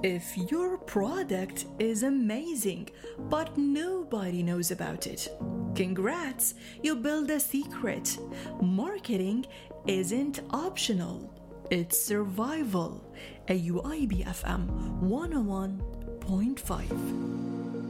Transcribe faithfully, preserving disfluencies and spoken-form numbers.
If your product is amazing, but nobody knows about it, congrats, you build a secret. Marketing isn't optional, it's survival. A U I B F M one oh one point five.